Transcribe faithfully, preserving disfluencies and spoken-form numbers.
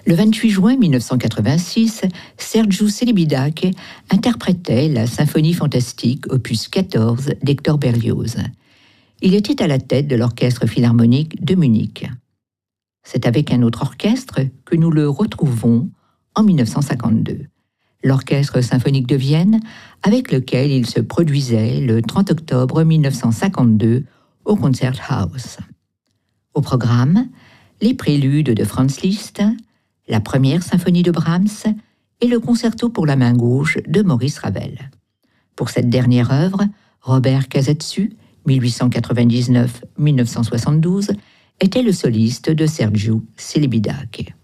Le vingt-huit juin mille neuf cent quatre-vingt-six, Sergiu Celibidache interprétait la symphonie fantastique opus quatorze d'Hector Berlioz. Il était à la tête de l'orchestre philharmonique de Munich. C'est avec un autre orchestre que nous le retrouvons en mille neuf cent cinquante-deux. L'Orchestre symphonique de Vienne, avec lequel il se produisait le trente octobre mille neuf cent cinquante-deux au Konzerthaus. Au programme, les préludes de Franz Liszt, la première symphonie de Brahms et le concerto pour la main gauche de Maurice Ravel. Pour cette dernière œuvre, Robert Casadesus, mille huit cent quatre-vingt-dix-neuf à mille neuf cent soixante-douze, était le soliste de Sergiu Celibidache.